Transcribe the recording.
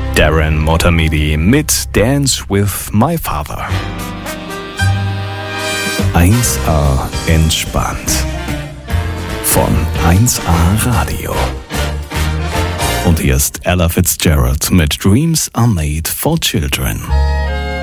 Darren Motamedi mit Dance with My Father. 1A entspannt. Von 1A Radio. Und hier ist Ella Fitzgerald mit Dreams Are Made for Children.